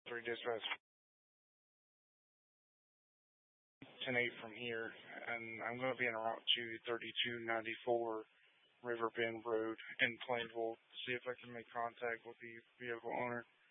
3 dispatch 10-8 from here, and I'm going to be en route to 3294 River Bend Road in Plainville to see if I can make contact with the vehicle owner.